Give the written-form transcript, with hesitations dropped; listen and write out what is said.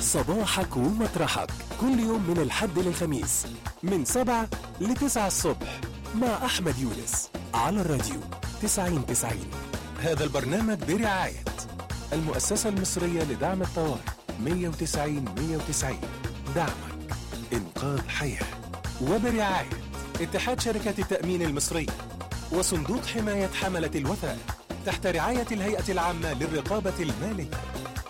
صباحك ومطرحك كل يوم من الحد للخميس من 7 ل9 الصبح مع أحمد يونس على الراديو 90-90. هذا البرنامج برعاية المؤسسة المصرية لدعم الطوارئ 190-190. دعمك إنقاذ حياة. وبرعاية اتحاد شركات التأمين المصري وصندوق حماية حملة الوثائق تحت رعاية الهيئة العامة للرقابة المالية.